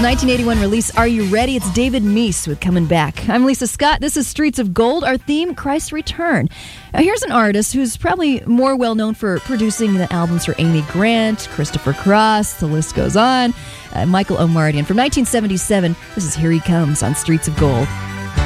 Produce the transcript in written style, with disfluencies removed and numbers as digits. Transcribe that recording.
1981 release, Are You Ready? It's David Meese with Coming Back. I'm Lisa Scott. This is Streets of Gold. Our theme, Christ's Return. Now, here's an artist who's probably more well-known for producing the albums for Amy Grant, Christopher Cross, the list goes on, Michael Omartian. From 1977, this is Here He Comes on Streets of Gold.